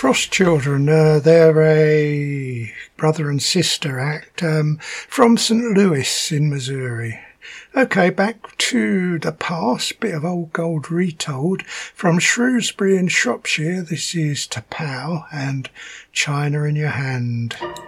Frost Children, they're a brother and sister act from St. Louis in Missouri. Okay, back to the past, bit of old gold retold. From Shrewsbury in Shropshire, this is T'Pau and China in Your Hand.